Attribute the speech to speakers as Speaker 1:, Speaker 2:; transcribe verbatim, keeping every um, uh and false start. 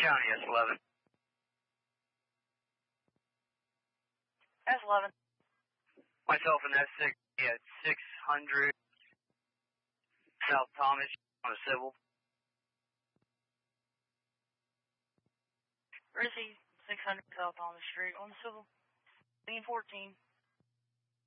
Speaker 1: County, S eleven.
Speaker 2: S eleven.
Speaker 1: Myself and S six at six hundred South Thomas on a civil.
Speaker 2: Rissy, six hundred South Thomas Street on the civil. Being fourteen.